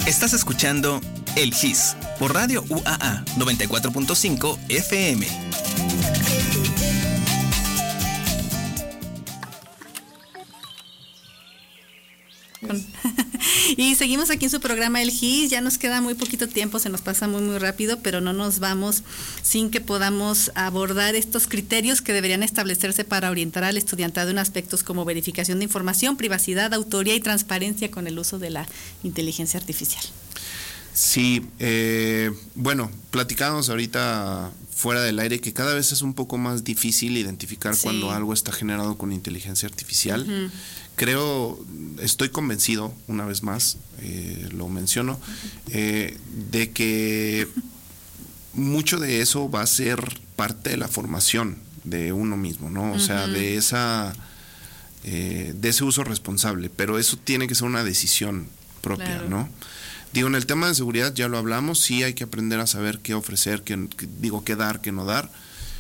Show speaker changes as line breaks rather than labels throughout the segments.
Estás escuchando El GIS por Radio UAA 94.5 FM.
Y seguimos aquí en su programa El GIS. Ya nos queda muy poquito tiempo, se nos pasa muy rápido, pero no nos vamos sin que podamos abordar estos criterios que deberían establecerse para orientar al estudiantado en aspectos como verificación de información, privacidad, autoría y transparencia con el uso de la inteligencia artificial.
Sí, bueno, platicábamos ahorita fuera del aire que cada vez es un poco más difícil identificar cuando algo está generado con inteligencia artificial. Uh-huh. Estoy convencido, una vez más, lo menciono, de que mucho de eso va a ser parte de la formación de uno mismo, ¿no? O sea, de ese uso responsable, pero eso tiene que ser una decisión propia, ¿no? Digo, en el tema de seguridad ya lo hablamos, sí hay que aprender a saber qué ofrecer, qué dar, qué no dar,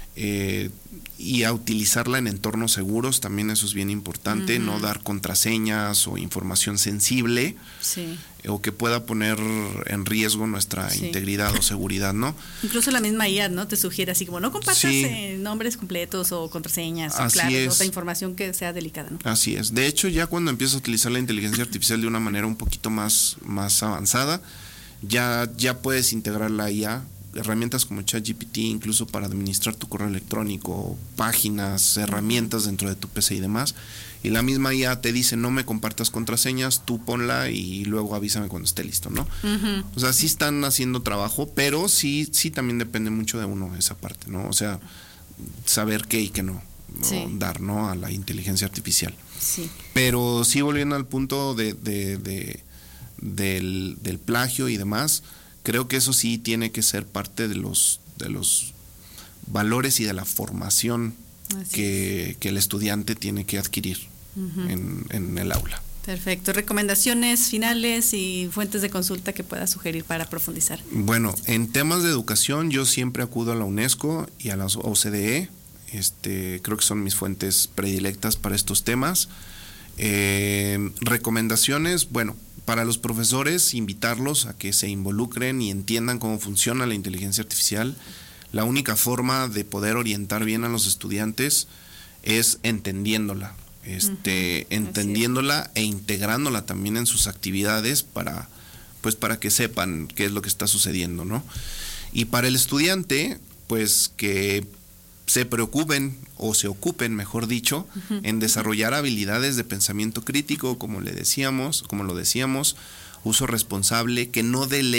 y a utilizarla en entornos seguros, también eso es bien importante, no dar contraseñas o información sensible, o que pueda poner en riesgo nuestra integridad o seguridad, ¿no?
Incluso la misma IA, ¿no? Te sugiere así como no compartas nombres completos o contraseñas, otra información que sea delicada, ¿no?
Así es. De hecho, ya cuando empiezas a utilizar la inteligencia artificial de una manera un poquito más avanzada, ya puedes integrar la IA, herramientas como ChatGPT, incluso para administrar tu correo electrónico, páginas, herramientas dentro de tu PC y demás. Y la misma IA te dice, no me compartas contraseñas, tú ponla y luego avísame cuando esté listo, ¿no? Uh-huh. O sea, sí están haciendo trabajo, pero sí también depende mucho de uno esa parte, ¿no? O sea, saber qué y qué no dar, ¿no? A la inteligencia artificial. Sí. Pero sí, volviendo al punto del plagio y demás, creo que eso sí tiene que ser parte de los valores y de la formación que el estudiante tiene que adquirir en el aula.
Perfecto. ¿Recomendaciones finales y fuentes de consulta que pueda sugerir para profundizar?
Bueno, en temas de educación yo siempre acudo a la UNESCO y a la OCDE. Creo que son mis fuentes predilectas para estos temas. Recomendaciones, bueno, para los profesores, invitarlos a que se involucren y entiendan cómo funciona la inteligencia artificial. La única forma de poder orientar bien a los estudiantes es entendiéndola, entendiéndola e integrándola también en sus actividades para que sepan qué es lo que está sucediendo, ¿no? Y para el estudiante, pues que se preocupen o se ocupen, mejor dicho, en desarrollar habilidades de pensamiento crítico, como lo decíamos, uso responsable, que no